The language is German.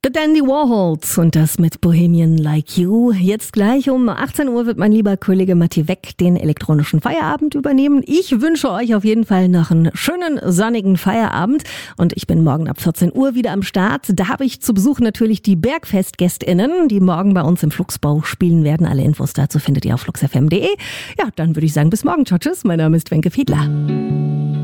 The Dandy Warhols und das mit Bohemian Like You. Jetzt gleich um 18 Uhr wird mein lieber Kollege Matti Weck den elektronischen Feierabend übernehmen. Ich wünsche euch auf jeden Fall noch einen schönen, sonnigen Feierabend. Und ich bin morgen ab 14 Uhr wieder am Start. Da habe ich zu Besuch natürlich die Bergfest-GästInnen, die morgen bei uns im Flugsbau spielen werden. Alle Infos dazu findet ihr auf fluxfm.de. Ja, dann würde ich sagen, bis morgen. Ciao, tschüss. Mein Name ist Wenke Fiedler.